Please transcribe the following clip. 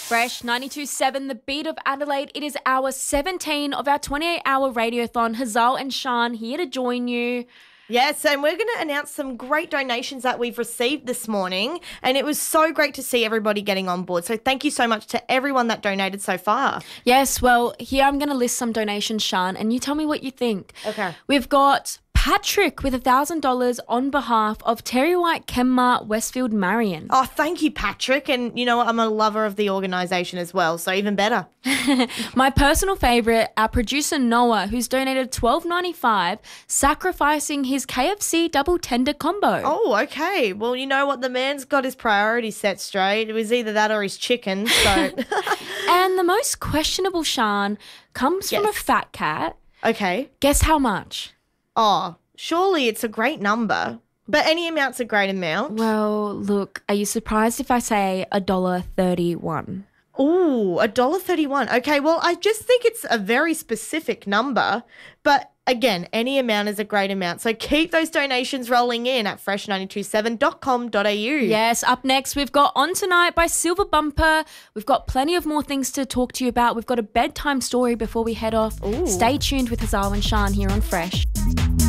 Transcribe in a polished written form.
Fresh 92.7, the beat of Adelaide. It is hour 17 of our 28-hour radiothon. Hazal and Shan here to join you. Yes, and we're going to announce some great donations that we've received this morning, and it was so great to see everybody getting on board. So thank you so much to everyone that donated so far. Yes, well, here I'm going to list some donations, Shan, and you tell me what you think. Okay. We've got Patrick with $1,000 on behalf of Terry White, Kenmar, Westfield, Marion. Oh, thank you, Patrick. And you know what? I'm a lover of the organisation as well, so even better. My personal favourite, our producer Noah, who's donated $12.95, sacrificing his KFC double tender combo. Oh, okay. Well, you know what? The man's got his priorities set straight. It was either that or his chicken. So, And the most questionable, Shan, comes from a Yes. fat cat. okay. Guess how much? Oh, surely it's a great number, but any amount's a great amount. Well, look, are you surprised if I say $1.31? Ooh, $1.31. Okay, well, I just think it's a very specific number, but again, any amount is a great amount. So keep those donations rolling in at fresh927.com.au. Yes, up next, we've got On Tonight by Silver Bumper. We've got plenty of more things to talk to you about. We've got a bedtime story before we head off. Ooh. Stay tuned with Hazal and Shan here on Fresh.